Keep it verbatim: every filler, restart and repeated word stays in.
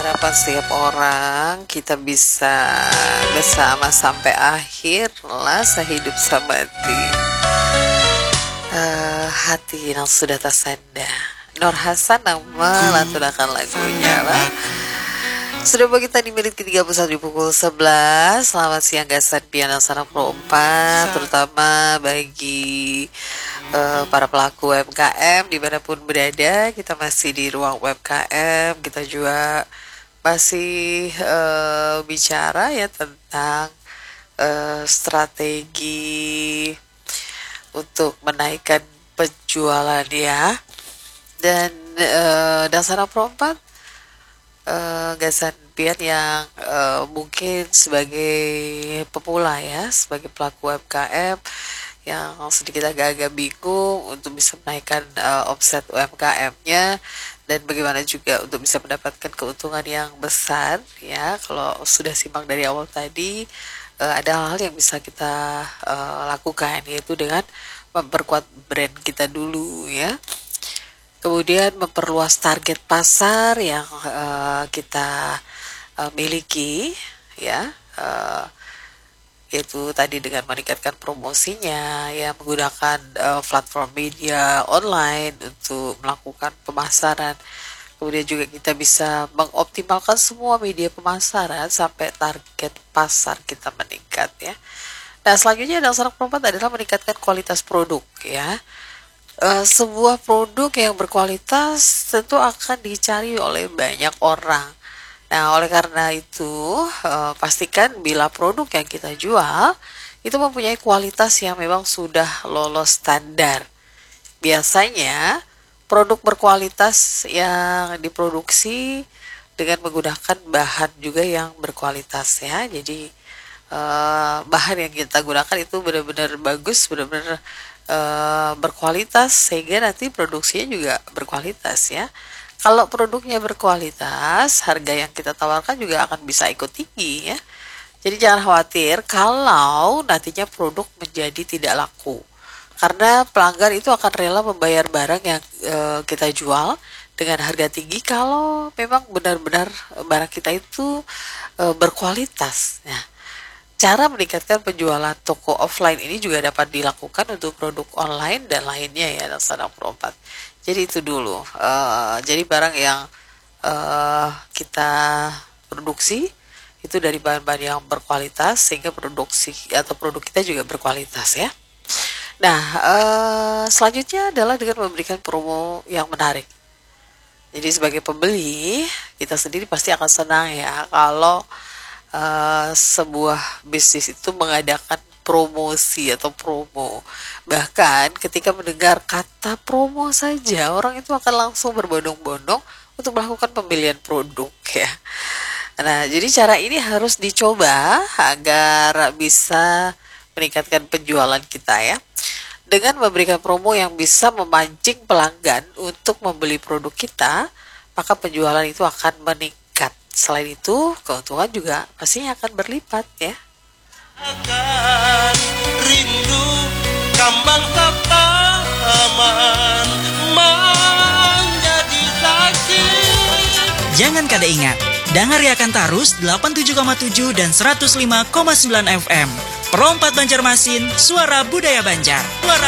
harapan setiap orang kita bisa bersama sampai akhir lah sehidup sabati. Uh, hati yang sudah tersenda. Nur Hasan nama lantunakan lagunya lah. Sudah bagi kita di menit ke tiga puluh satu di pukul sebelas. Selamat siang Gasan Piana Sana Pro empat, terutama bagi uh, para pelaku U M K M dimanapun berada. Kita masih di ruang U M K M. Kita juga masih uh, bicara ya tentang uh, strategi untuk menaikkan penjualan ya. Dan uh, Dasara Pro empat uh, Gasan Pian yang uh, mungkin sebagai pemula ya, sebagai pelaku U M K M yang sedikit agak-agak bingung untuk bisa menaikkan uh, omset U M K M-nya, dan bagaimana juga untuk bisa mendapatkan keuntungan yang besar ya. Kalau sudah simak dari awal tadi, uh, ada hal-hal yang bisa kita uh, lakukan, yaitu dengan memperkuat brand kita dulu ya. Kemudian memperluas target pasar yang uh, kita uh, miliki ya, uh, yaitu tadi dengan meningkatkan promosinya ya, menggunakan uh, platform media online untuk melakukan pemasaran. Kemudian juga kita bisa mengoptimalkan semua media pemasaran sampai target pasar kita meningkat ya. Nah, selanjutnya dasar keempat adalah meningkatkan kualitas produk ya. Uh, sebuah produk yang berkualitas tentu akan dicari oleh banyak orang. Nah, oleh karena itu uh, pastikan bila produk yang kita jual itu mempunyai kualitas yang memang sudah lolos standar. Biasanya produk berkualitas yang diproduksi dengan menggunakan bahan juga yang berkualitas ya. Jadi uh, bahan yang kita gunakan itu benar-benar bagus, benar-benar Uh, berkualitas, sehingga nanti produksinya juga berkualitas ya. Kalau produknya berkualitas, harga yang kita tawarkan juga akan bisa ikut tinggi ya. Jadi jangan khawatir kalau nantinya produk menjadi tidak laku, karena pelanggan itu akan rela membayar barang yang uh, kita jual dengan harga tinggi kalau memang benar-benar barang kita itu uh, berkualitas. Nah, cara meningkatkan penjualan toko offline ini juga dapat dilakukan untuk produk online dan lainnya ya, Dasara Pro empat. Jadi itu dulu. Uh, jadi barang yang uh, kita produksi itu dari bahan-bahan yang berkualitas, sehingga produksi atau produk kita juga berkualitas ya. Nah, uh, selanjutnya adalah dengan memberikan promo yang menarik. Jadi sebagai pembeli, kita sendiri pasti akan senang ya kalau Uh, sebuah bisnis itu mengadakan promosi atau promo. Bahkan ketika mendengar kata promo saja, orang itu akan langsung berbondong-bondong untuk melakukan pembelian produk ya. Nah, jadi cara ini harus dicoba agar bisa meningkatkan penjualan kita ya. Dengan memberikan promo yang bisa memancing pelanggan untuk membeli produk kita, maka penjualan itu akan meningkat. Selain itu, keuntungan juga pastinya akan berlipat ya. Akan rindu kambang taman menjadi saksi. Jangan kada ingat, dangariakan tarus delapan puluh tujuh koma tujuh dan seratus lima koma sembilan F M. Pro empat Banjarmasin, suara budaya Banjar. Suara